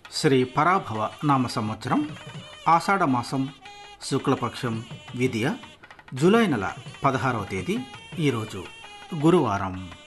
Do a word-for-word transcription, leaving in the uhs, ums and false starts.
శ్రీ పరాభవ నామ సంవత్సరం ఆషాఢమాసం శుక్లపక్షం విదియ జూలై నెల పదహారవ తేదీ ఈరోజు గురువారం.